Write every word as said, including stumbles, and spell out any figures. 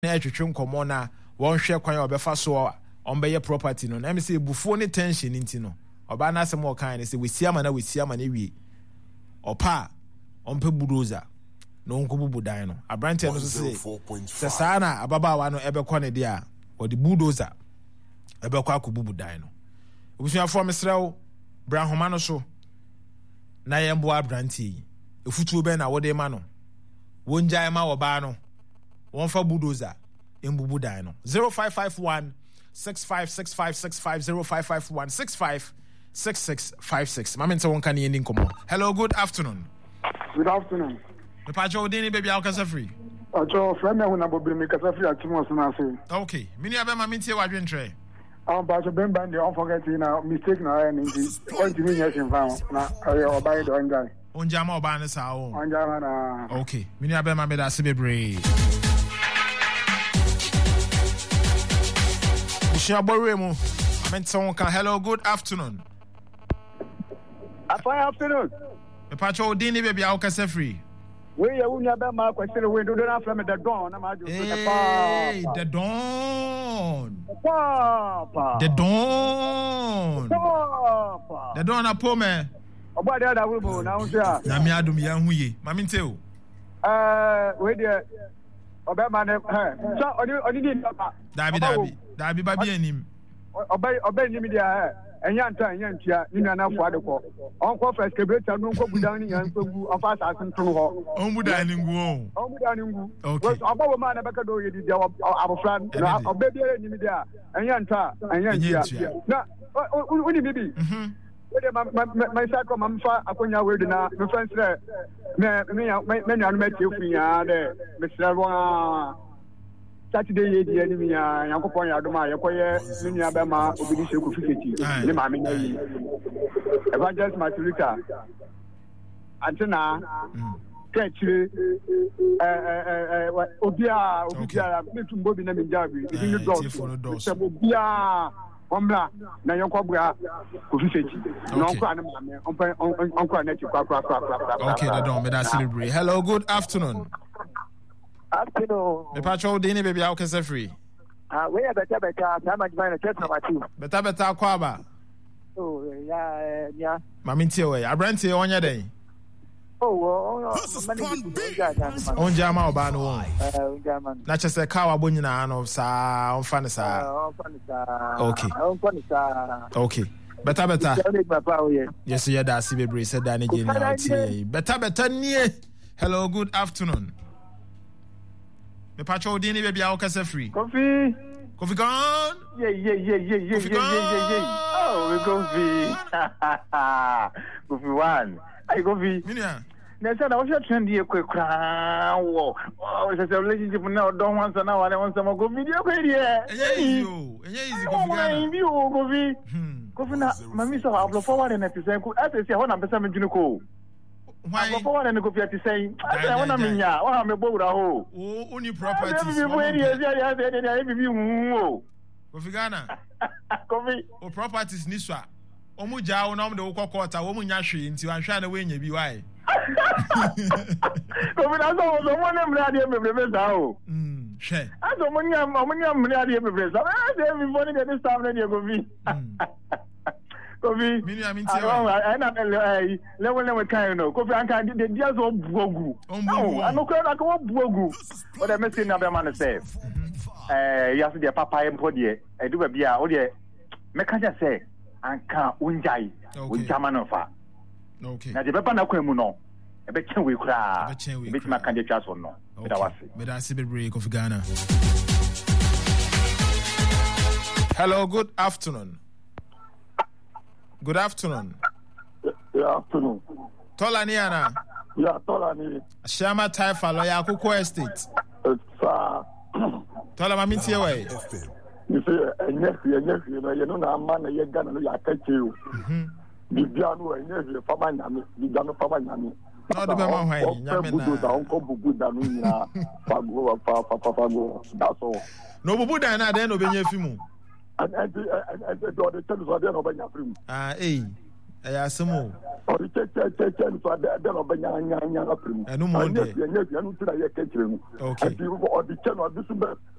na etwetwe nkomo na won hwe kwan obefa so on beye property no na me say bufuo ne tension nti no oba na asem o kan ne say wesiama na wesiama na wie opa ompe budoza no nkobubu dan no abrante no say se sana ababawa no ebekọ ne dia o de budoza ebekọ akobubu dan no obusuafo mesrew bra homa no so na yembo abrante efutuo be na wode ma no wonjae ma wo ba no won fa budoza embubu dan no zero five five one six five six five six five zero five five one six five six six five six. Mama nse won kan ye ndin komo. Hello, good afternoon. Good afternoon. Me pa jo deni baby how kasa free. Ajo friend me wona bobri me kasa free atimo so na say. Okay. Mini aba ma mintie wa dwentre. Um ba so ben ban dey on forget na mistake na I nti. Point me yes in fan na ayo obai do ngai. Onja ma oba ne sa o. Onja ma na. Okay. Mini aba ma me da se bebre. Shaboremu. Hello, good afternoon. Good afternoon. The patrol dini baby how kasa free. We ya unya be ma question we do na from the dawn na ma do Hey, the dawn. Papa. The dawn. Papa. The dawn apo me. Oba dia da wo na unja. Na me adum ya hu ye. Ma minte o. Eh, we dia oba ma ne eh. So oni oni di papa. Dabi dabi. Dabi babi anim. Obey obey ni media enya nta enya ntia ni na afọ adekọ onko first kebreta no nko budan ni yan sogu ofa asasin tun ho on budan ni ngu on budan ni ngu okay obawo ma na beka do yedi dia abofra na obey bi ni media enya nta enya ntia na uni bibi mhm we ma ma sako ma mfa akonya we na me friends re me me me nyanu me tiefu ya de me srewa Saturday ye di enemy ya yakopon ya doma ye koye nua be ma obidi sheku fifty ni ma me yi evangelist Maturika antina kechire eh eh eh obia obia me tumbo bi na me jabi ni ni do se obia omla na yakobua ku fifty no onko an ma me onko na ti kwa kwa kwa kwa okay the don me da celebrate. Hello, good afternoon. Afternoon. Me patrol dini baby how kasa free. Ah, we are better better. Sama jina church number two. Better better kwaba. Oh, yeah, yeah. Mami ntie we. Abrante onya den. Oh, oh, mani onja ma oba no. Eh, onja ma. Na chese ka wa bonyina no sa on fa ne sa. On fa ne sa. Okay. On fa ne sa. Okay. Better better. Yes, yeah, that's baby said that again. Better better nie. Hello, good afternoon. The patrol dini baby how kasa free. Coffee. Coffee gone. Yeah, yeah, yeah, yeah, yeah, yeah, yeah, yeah. Oh, we coffee. Coffee one. I coffee. Minia. Nessa, I was your trendy quick crown. Oh, it's a relationship now. Don't want to know. I want some go video. Yeah, yeah, you. Yeah, easy. Coffee. You coffee. Coffee na. Mami so upload forward and to say, I say, I want to be some why? I'm going to go to say, I want to mean, yeah, I'm a boat. Oh, only property. Kofigana. Coffee. Oh, properties, Niswa. Omuja, on the Okota, woman yashi, into and shine away, you be why. Coffee, I saw the one I'm ready to be Hm, share. I don't want I'm ready to be I say, everybody at this time, you're going to be. Kofi, I mean, I am a level level kind of Kofi. I can't do just all bogu. Oh, I'm not going to go bogu. What I'm saying, I'm going to say. Eh, yesterday, Papa and Podier, I do a beer, oh, yeah. Make I just say, and can't unjai with Jamanofa. Okay. Now, the Papa Naquemuno, a bit we cry, a bit my candidates or no. But I see the break of Ghana. Hello, good afternoon. Good afternoon. Good afternoon. Tolani ana. Yeah, Tolani. Shama Taifa lawyer Kuko Estate. It's uh Tola ma mintie we. You say enye enye enye you know na man na ye Ghana no ya kache you. Mhm. Bibia no enye fama nyame, bibia no fama nyame. No de be ma hwan nyame na. Bubu da onko bubu da no nya. Fago fa fa fa fago. That's all. No bubu da na den no benya fi mu. And and and the tell us what they no benya fi mu. Ah eh. ɛyɛ asɛm o ɔde kyɛkyɛkyɛkyɛ no so adɛ no ɔbɛnyanyanya apere mu ɛno mu ɔde ɛnyɛ fie ɛnyɛ fie ɛno nti na yɛka kyerɛ mu okay ɛnti ɔde kyɛ no ɔde so bɛ